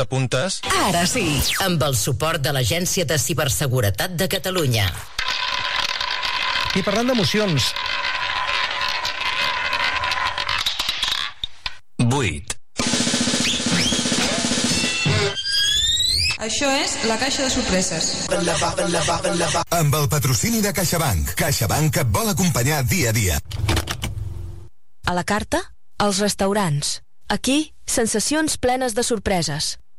t'apuntes? Ara sí, amb el suport de l'Agència de Ciberseguretat de Catalunya. I parlant d'emocions... 8. Això és La Caixa de Sorpreses. Amb el patrocini de CaixaBank. CaixaBank et vol acompanyar dia a dia. A la carta, els restaurants. Aquí, sensacions plenes de sorpreses.